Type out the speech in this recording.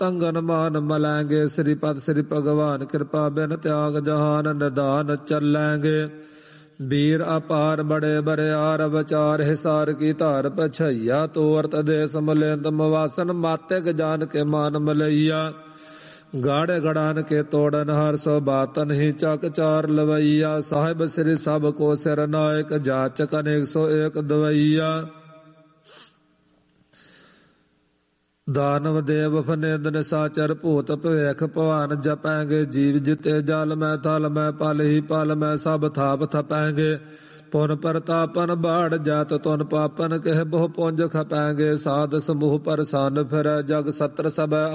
ਤੰਗਨ ਮਾਨ ਮਲੈਂਗੇ। ਸ੍ਰੀਪਦ ਸ੍ਰੀ ਭਗਵਾਨ ਕਿਰਪਾ ਬਿਨ ਤਿਆਗ ਜਹਾਨ ਨਿਦਾਨ ਚੱਲੈਂਗੇ। ਵੀਰ ਅਪਾਰ ਬੜੇ ਬਰਿਆਰ ਵਿਚਾਰ ਹਿਸਾਰ ਕੀ ਧਾਰ ਪਛਈਆ। ਤੋਰਤ ਦੇਸ ਮਲਿੰਦ ਮਵਾਸਨ ਮਾਤਿਕ ਜਾਨ ਕੇ ਮਾਨ ਮਲਈਆ। ਗਾੜੇ ਗੜਾਨ ਕੇ ਤੋੜਨ ਹਰ ਸੋ ਬਾਤਨ ਹੀ ਚੱਕ ਚਾਰ ਲਵਈਆ। ਸਾਹਿਬ ਸ੍ਰੀ ਸਭ ਕੋ ਸਿਰ ਨਾਇਕ ਜਾਚਕ ਅਨੇਕ ਸੋ ਏਕ ਦਵਈਆ। ਦਾਨਵ ਦੇਵ ਫਨਿੰਦ ਨਿਸਾਚਰ ਭੂਤ ਭਵੇਖ ਭਵਾਨ ਜਪੈਂਗੇ। ਜੀਵ ਜਿਤੇ ਜਲ ਮੈਂ ਥਲ ਮੈਂ ਪਲ ਹੀ ਪਲ ਮੈਂ ਸਭ ਥਾਪ ਥਪੈਂਗੇ। ਪੁਨ ਪ੍ਰਤਾਪਨ ਬਾੜ ਜਾਤ ਤੁਨ ਪਾਪਨ ਕਹਿ ਬਹੁ ਪੁੰਜ ਖਪੈਂਗੇ। ਸਾਧ ਸਮੂਹ ਪਰਸੰਨ ਫਿਰੈ ਜਗ ਸਤਰ ਸਭੈ